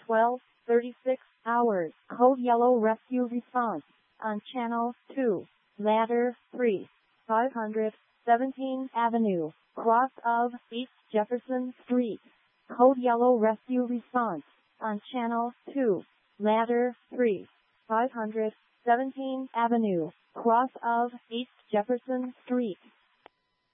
12:36 hours. Code yellow rescue response on channel 2, ladder 3, 517th Avenue, cross of East Jefferson Street. Code yellow rescue response on channel 2, ladder 3, 517th Avenue, cross of East Jefferson Street.